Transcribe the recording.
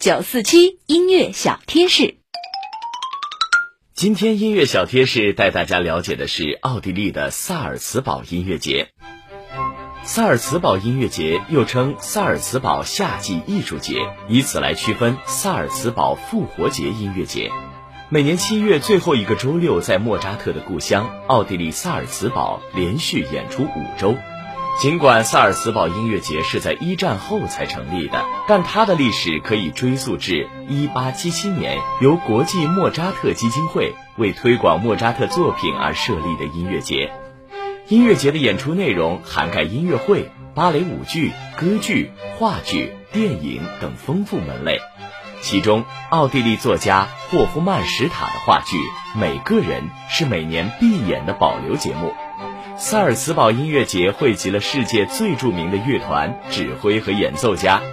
947音乐小贴士。 今天音乐小贴士带大家了解的是奥地利的萨尔茨堡音乐节。萨尔茨堡音乐节又称萨尔茨堡夏季艺术节，以此来区分萨尔茨堡复活节音乐节。每年7月最后一个周六，在莫扎特的故乡奥地利萨尔茨堡连续演出5周。尽管萨尔茨堡音乐节是在1战后才成立的，但它的历史可以追溯至1877年，由国际莫扎特基金会为推广莫扎特作品而设立的音乐节。音乐节的演出内容涵盖音乐会、芭蕾舞剧、歌剧、话剧、电影等丰富门类。其中，奥地利作家霍夫曼史塔的话剧《每个人》是每年必演的保留节目。萨尔茨堡音乐节汇集了世界最著名的乐团、指挥和演奏家，